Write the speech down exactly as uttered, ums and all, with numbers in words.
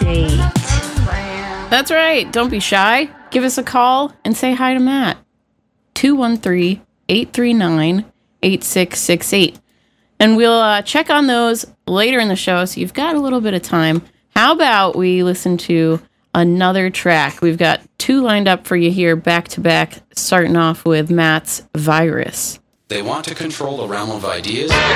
date. That's right. Don't be shy. Give us a call and say hi to Matt. two one three, eight three nine, eight six six eight. And we'll uh, check on those later in the show, so you've got a little bit of time. How about we listen to another track? We've got two lined up for you here, back to back, starting off with Matt's Virus. They want to control the realm of ideas.